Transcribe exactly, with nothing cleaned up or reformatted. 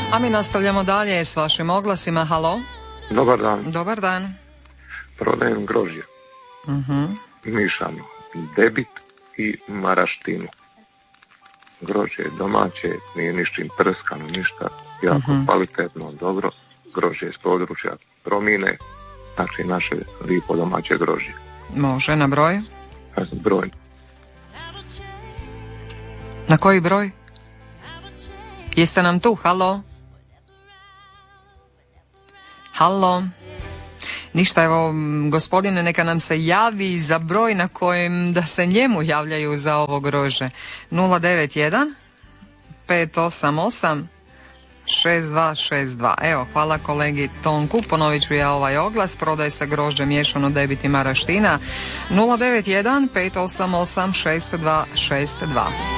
A mi nastavljamo dalje s vašim oglasima. Halo? Dobar dan. Dobar dan. Prodajem grožđe. Uh-huh. Mišano. Debit i maraštinu. Grožđe je domaće, nije nišćim prskano, ništa. Jako uh-huh. kvalitetno, dobro. Grožđe iz područja Promine. Znači naše lipo domaće grožđe. Može, na broj? Broj. Na koji broj? Jeste nam tu, halo? Halo? Ništa, evo, gospodine, neka nam se javi za broj na kojem da se njemu javljaju za ovo grože. nula devet jedan pet osam osam šest dva šest dva. Evo, hvala kolegi Tonku, ponovit ću ja ovaj oglas, prodaje se grožđe miješano, debit i maraština. nula devet jedan pet osam osam šest dva šest dva.